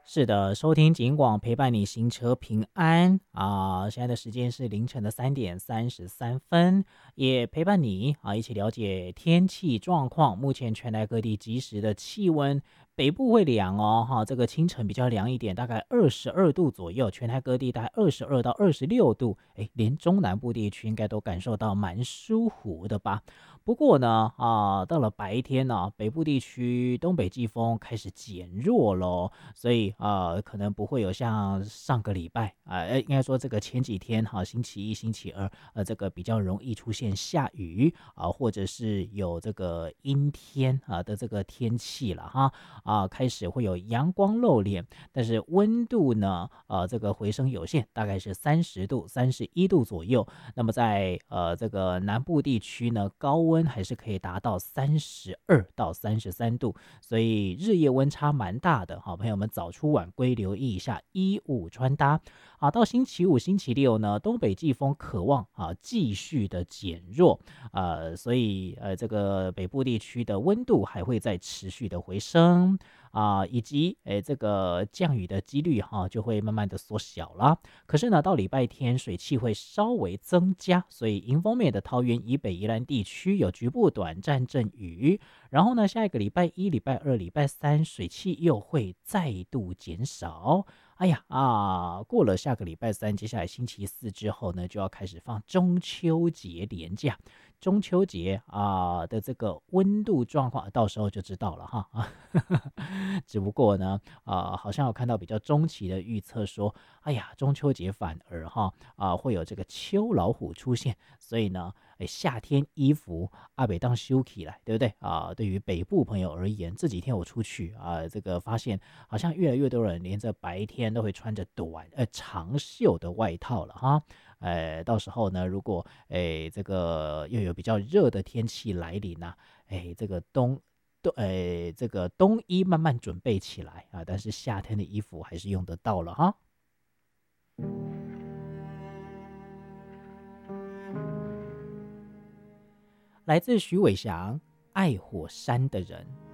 是的，收听警广陪伴你行车平安现在的时间是凌晨的3:33，也陪伴你一起了解天气状况。目前全台各地即时的气温，北部会凉这个清晨比较凉一点，大概22度左右，全台各地大概22到26度，连中南部地区应该都感受到蛮舒服的吧。不过呢，到了白天呢，北部地区东北季风开始减弱咯，所以可能不会有像上个礼拜应该说这个前几天星期一、星期二，这个比较容易出现下雨或者是有这个阴天的这个天气了开始会有阳光露脸，但是温度呢，这个回升有限，大概是30度、31度左右。那么在这个南部地区呢，高温还是可以达到32到33度，所以日夜温差蛮大的。好，朋友们早出晚归留意一下衣物穿搭到星期五、星期六呢，东北季风可望继续的减弱所以这个北部地区的温度还会再持续的回升以及这个降雨的几率就会慢慢的缩小了。可是呢，到礼拜天水汽会稍微增加，所以迎风面的桃园以北宜兰地区有局部短暂阵雨。然后呢，下一个礼拜一、礼拜二、礼拜三水汽又会再度减少。哎呀过了下个礼拜三，接下来星期四之后呢，就要开始放中秋节连假。中秋节的这个温度状况，到时候就知道了哈只不过呢，好像有看到比较中期的预测说，哎呀，中秋节反而会有这个秋老虎出现，所以呢，夏天衣服北当修起来，对不对对于北部朋友而言，这几天我出去这个发现好像越来越多人连着白天都会穿着长袖的外套了到时候呢，如果这个又有比较热的天气来临这个这个冬衣慢慢准备起来但是夏天的衣服还是用得到了来自徐伟翔，爱火山的人。